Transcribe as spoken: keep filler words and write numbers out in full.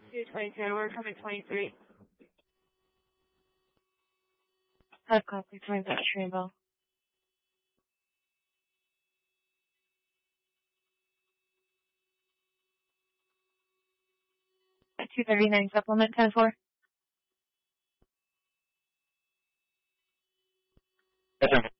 two twenty-two, we're coming twenty-three. I've copy for that Rainbow. two thirty-nine supplement ten four. Yes, sir.